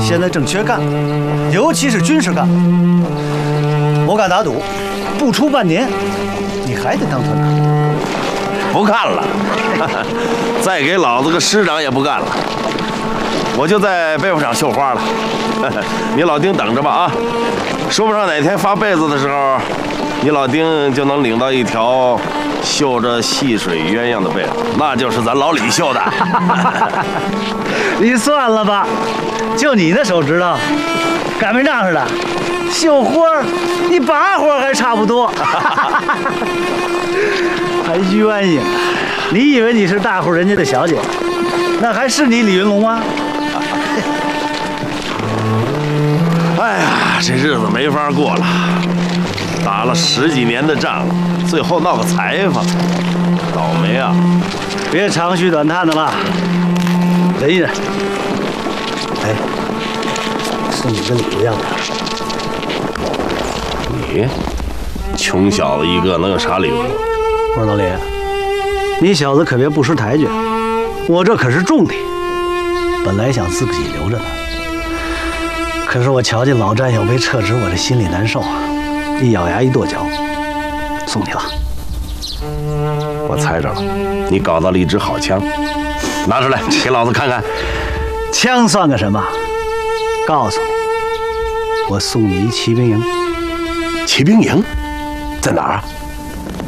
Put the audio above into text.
现在正缺干部，尤其是军事干部。我敢打赌，不出半年，你还得当团长。 不干了，再给老子个师长也不干了，我就在被服厂绣花了。你老丁等着吧啊！说不上哪天发被子的时候，你老丁就能领到一条绣着细水鸳鸯的被子，那就是咱老李绣的。 你算了吧，就你那手指头，擀面杖似的，绣花你把活还差不多。还鸳鸯，你以为你是大户人家的小姐？那还是你李云龙吗？ 哎呀，这日子没法过了，打了10几年的仗，最后闹个裁缝，倒霉啊！ 别长吁短叹的了，忍一忍。哎，送你个礼物要不要？ 你穷小子一个，能有啥礼物？ 我说老李，你小子可别不识抬举，我这可是重礼。本来想自己留着呢，可是我瞧见老战友被撤职，我这心里难受啊，一咬牙一跺脚，送你了。 我猜着了，你搞到了一支好枪，拿出来给老子看看。 枪算个什么？告诉你，我送你一骑兵营。 骑兵营在哪儿啊？